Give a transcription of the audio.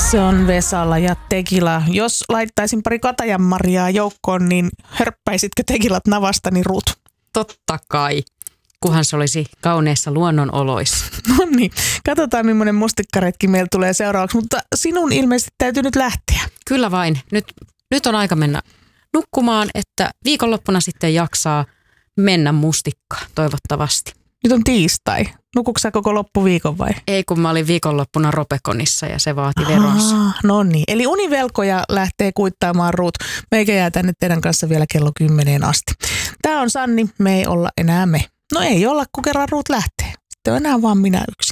Se on Vesala ja Tekila. Jos laittaisin pari Katajanmarjaa joukkoon, niin hörppäisitkö Tekilat navastani Ruut? Totta kai, kunhan se olisi kauneissa luonnonoloissa. No niin, katsotaan millainen mustikkaretki meillä tulee seuraavaksi, mutta sinun ilmeisesti täytyy nyt lähteä. Kyllä vain. Nyt on aika mennä nukkumaan, että viikonloppuna sitten jaksaa mennä mustikkaan toivottavasti. Nyt on tiistai. Nukuuko sä koko loppuviikon vai? Ei, kun mä olin viikonloppuna Ropekonissa ja se vaati veronsa. No niin, eli univelkoja lähtee kuittaamaan Ruut. Meikä jää tänne teidän kanssa vielä kello 10 asti. Tää on Sanni, me ei olla enää me. No ei olla, kun kerran Ruut lähtee. Sitten on enää vaan minä yksin.